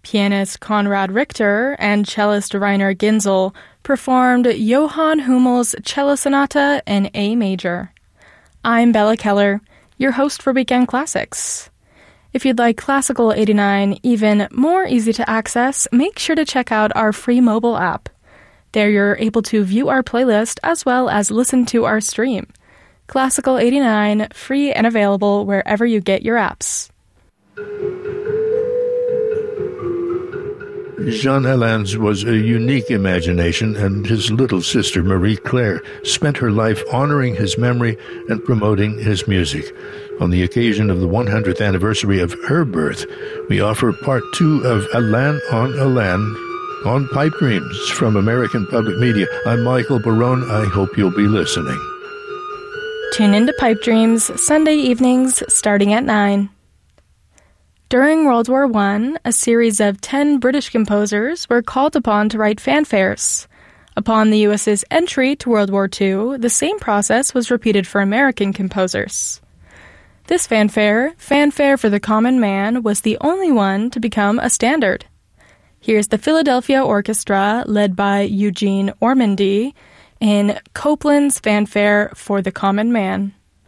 Pianist Konrad Richter and cellist Rainer Ginzel performed Johann Hummel's Cello Sonata in A major. I'm Bella Keller, your host for Weekend Classics. If you'd like Classical 89 even more easy to access, make sure to check out our free mobile app. There you're able to view our playlist as well as listen to our stream. Classical 89, free and available wherever you get your apps. Jean Helin's was a unique imagination, and his little sister, Marie-Claire, spent her life honoring his memory and promoting his music. On the occasion of the 100th anniversary of her birth, we offer part 2 of Alain on Pipe Dreams from American Public Media. I'm Michael Barone. I hope you'll be listening. Tune into Pipe Dreams Sunday evenings starting at 9. During World War I, a series of 10 British composers were called upon to write fanfares. Upon the U.S.'s entry to World War II, the same process was repeated for American composers. This fanfare, Fanfare for the Common Man, was the only one to become a standard. Here's the Philadelphia Orchestra, led by Eugene Ormandy, in Copland's Fanfare for the Common Man.